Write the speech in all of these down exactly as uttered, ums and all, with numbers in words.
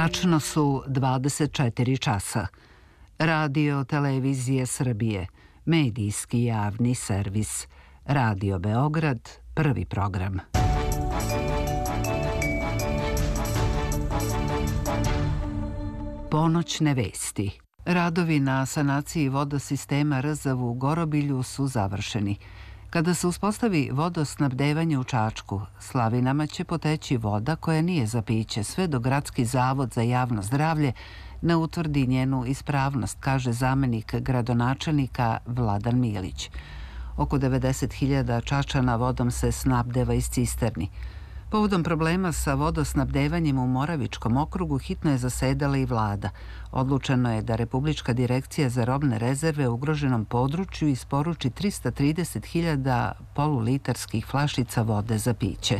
Tačno su dvadeset četiri časa. Radio Televizije Srbije, medijski javni servis. Radio Beograd, prvi program. Ponoćne vesti. Radovi na sanaciji vodosistema Rzav u Gorobilju su završeni. Kada se uspostavi vodosnabdevanje u Čačku, slavinama će poteći voda koja nije za piće, sve dok Gradski zavod za javno zdravlje ne utvrdi njenu ispravnost, kaže zamenik gradonačelnika Vladan Milić. Oko devedeset hiljada Čačana vodom se snabdeva iz cisterni. Povodom problema sa vodosnabdevanjem u Moravičkom okrugu hitno je zasedala i vlada. Odlučeno je da Republička direkcija za robne rezerve u ugroženom području isporuči trista trideset hiljada polulitarskih flašica vode za piće.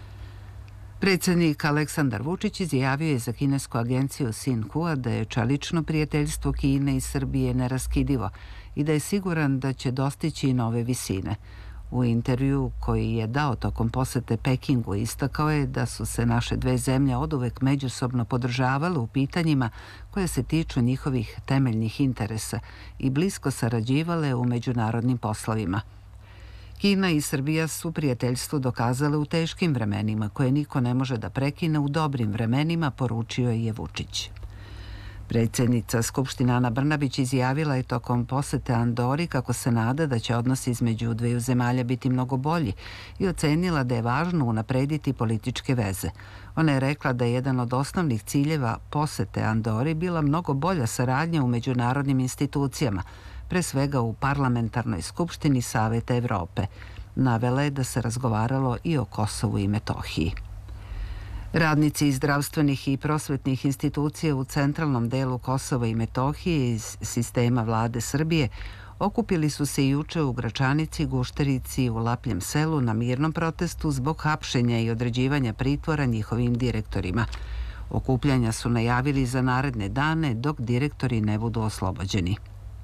Predsjednik Aleksandar Vučić izjavio je za kinesku agenciju Sinhua da je čelično prijateljstvo Kine i Srbije neraskidivo i da je siguran da će dostići i nove visine. U intervju koji je dao tokom posete Pekingu istakao je da su se naše dve zemlje oduvek međusobno podržavale u pitanjima koje se tiču njihovih temeljnih interesa i blisko sarađivale u međunarodnim poslovima. Kina i Srbija su prijateljstvo dokazale u teškim vremenima koje niko ne može da prekine u dobrim vremenima, poručio je Vučić. Predsjednica Skupštine Ana Brnabić izjavila je tokom posete Andori kako se nada da će odnosi između dveju zemalja biti mnogo bolji i ocenila da je važno unaprediti političke veze. Ona je rekla da je jedan od osnovnih ciljeva posete Andori bila mnogo bolja saradnja u međunarodnim institucijama, pre svega u Parlamentarnoj skupštini Saveta Evrope. Navela je da se razgovaralo i o Kosovu i Metohiji. Radnici iz zdravstvenih i prosvetnih institucija u centralnom delu Kosova i Metohije iz sistema vlade Srbije okupili su se juče u Gračanici, Gušterici i u Lapljem selu na mirnom protestu zbog hapšenja i određivanja pritvora njihovim direktorima. Okupljanja su najavili za naredne dane dok direktori ne budu oslobođeni.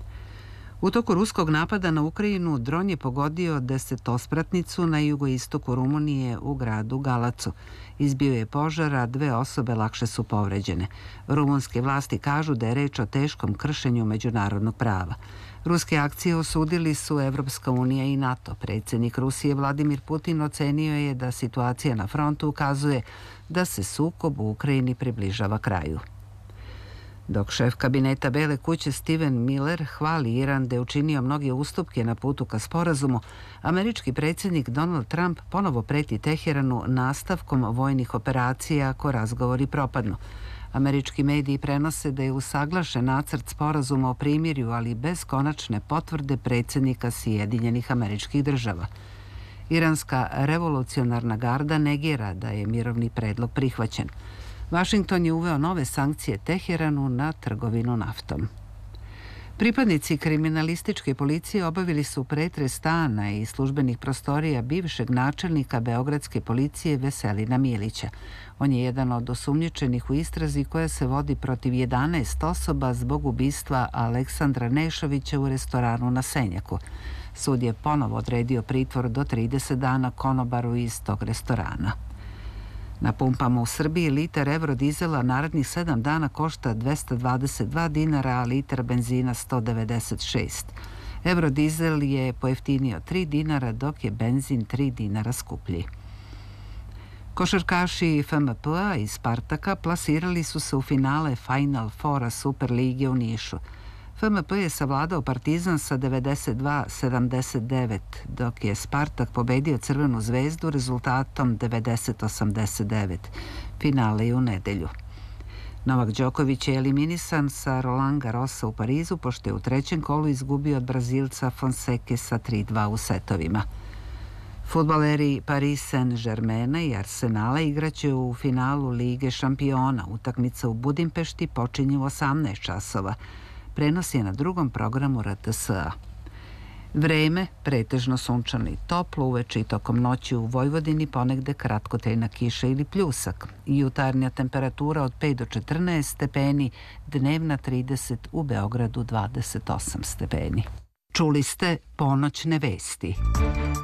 U toku ruskog napada na Ukrajinu dron je pogodio desetospratnicu na jugoistoku Rumunije u gradu Galacu. Izbio je požar, a dve osobe lakše su povređene. Rumunske vlasti kažu da je reč o teškom kršenju međunarodnog prava. Ruske akcije osudili su Evropska unija i NATO. Predsjednik Rusije Vladimir Putin ocenio je da situacija na frontu ukazuje da se sukob u Ukrajini približava kraju. Dok šef kabineta Bele kuće Steven Miller hvali Iran da je učinio mnoge ustupke na putu ka sporazumu, američki predsjednik Donald Trump ponovo preti Teheranu nastavkom vojnih operacija ako razgovori propadnu. Američki mediji prenose da je usaglašen nacrt sporazuma o primirju, ali bez konačne potvrde predsjednika Sjedinjenih Američkih Država. Iranska revolucionarna garda negira da je mirovni predlog prihvaćen. Vašington je uveo nove sankcije Teheranu na trgovinu naftom. Pripadnici kriminalističke policije obavili su pretres stana i službenih prostorija bivšeg načelnika beogradske policije Veselina Milića. On je jedan od osumnjičenih u istrazi koja se vodi protiv jedanaest osoba zbog ubistva Aleksandra Nešovića u restoranu na Senjaku. Sud je ponovo odredio pritvor do trideset dana konobaru iz tog restorana. Na pumpama u Srbiji litar evrodizela narednih sedam dana košta dvesta dvadeset dva dinara, a litar benzina sto devedeset šest. Eurodizel je pojeftinio tri dinara, dok je benzin tri dinara skuplji. Košarkaši F M P-a i Spartaka plasirali su se u finale Final Fora Superlige u Nišu. F M P je savladao Partizan sa devedeset dva sedamdeset devet, dok je Spartak pobedio Crvenu zvezdu rezultatom devedeset osamdeset devet. Finale je u nedelju. Novak Đoković je eliminisan sa Roland Garrosa u Parizu, pošto je u trećem kolu izgubio od Brazilca Fonseke sa tri dva u setovima. Fudbaleri Paris Saint-Germaina i Arsenala igraće u finalu Lige šampiona. Utakmica u Budimpešti počinje u osamnaest časova. Prenos je na drugom programu R T S-a. Vreme, pretežno sunčano i toplo, uveče i tokom noći u Vojvodini ponegde kratkotrajna kiša ili pljusak. Jutarnja temperatura od pet do četrnaest stepeni, dnevna trideset, u Beogradu dvadeset osam stepeni. Čuli ste ponoćne vesti.